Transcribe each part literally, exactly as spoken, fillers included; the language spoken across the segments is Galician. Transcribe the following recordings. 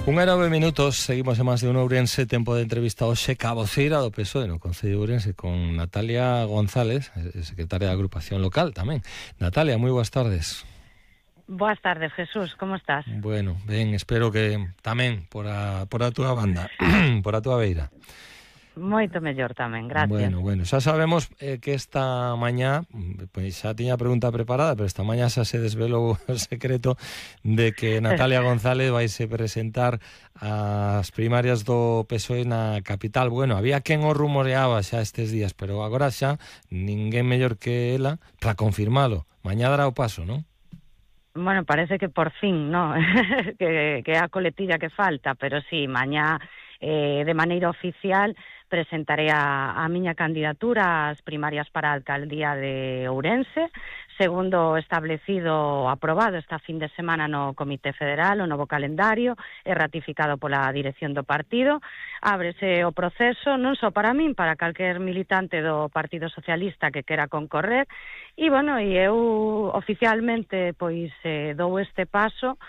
Un e nove minutos, seguimos en Más de Uno Ourense, tempo de entrevista hoxe ca voceira do P S O E no Concello de Ourense con Natalia González, secretaria da agrupación local tamén. Natalia, moi boas tardes. Boas tardes, Jesús, como estás? Bueno, ben, espero que tamén por a, por a túa banda, por a túa beira. Moito mellor tamén, gracias. Bueno, bueno, xa sabemos eh, que esta mañá, pois xa tiña a pregunta preparada, pero esta mañá xa se desvelou o secreto de que Natalia González vai se presentar ás primarias do P S O E na capital. Bueno, había quen o rumoreaba xa estes días, pero agora xa ninguén mellor que ela para confirmalo. Mañá dará o paso, non? Bueno, parece que por fin, ¿no? que, que é a coletilla que falta, pero sí, mañá eh, de maneira oficial presentaré a, a miña candidatura ás primarias para a alcaldía de Ourense, segundo establecido, aprobado esta fin de semana no Comité Federal, o novo calendario, e ratificado pola dirección do partido. Ábrese o proceso non só para min, para calquer militante do Partido Socialista que quera concorrer, e, bueno, e eu oficialmente, pois, eh, dou este paso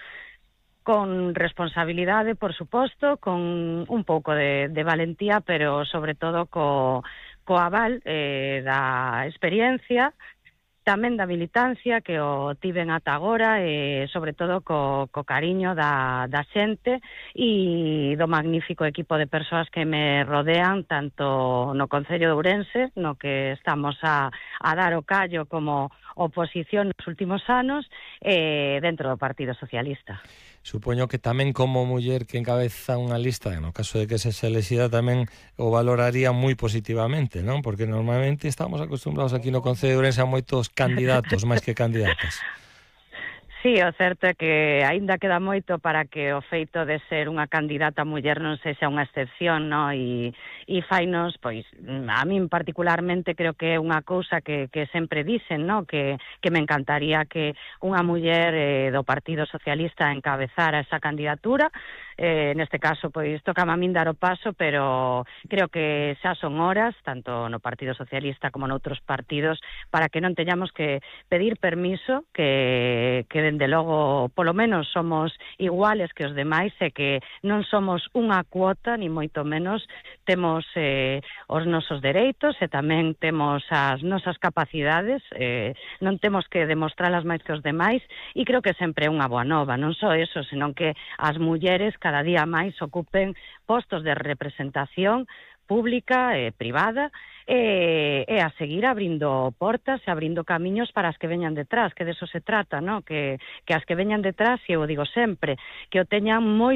con responsabilidade, por suposto, con un pouco de, de valentía, pero sobre todo co, co aval eh, da experiencia, tamén da militancia que o tiven ata agora, e sobre todo co, co cariño da, da xente e do magnífico equipo de persoas que me rodean, tanto no Concello de Ourense, no que estamos a, a dar o callo como oposición nos últimos anos, e dentro do Partido Socialista. Supoño que tamén como muller que encabeza unha lista, no caso de que se se elexida, tamén o valoraría moi positivamente, non? Porque normalmente estamos acostumbrados aquí no Concello de Ourense a moitos candidatos, máis que candidatas. Sí, o certo é que aínda queda moito para que o feito de ser unha candidata muller non sexa unha excepción, no? E, e fainos, pois, a min particularmente creo que é unha cousa que, que sempre dicen, no? Que, que me encantaría que unha muller eh, do Partido Socialista encabezara esa candidatura. Eh, neste caso, pois, toca a min dar o paso, pero creo que xa son horas, tanto no Partido Socialista como noutros partidos, para que non teñamos que pedir permiso, que, que dende logo, polo menos, somos iguales que os demais, e que non somos unha cuota, ni moito menos, temos eh, os nosos dereitos e tamén temos as nosas capacidades, eh, non temos que demostralas máis que os demais, e creo que sempre é unha boa nova, non só eso, senón que as mulleres cada día máis ocupen postos de representación pública e privada, e, e a seguir abrindo portas e abrindo camiños para as que veñan detrás, que de eso se trata, ¿no? Que, que as que veñan detrás, e eu digo sempre, que o teñan moi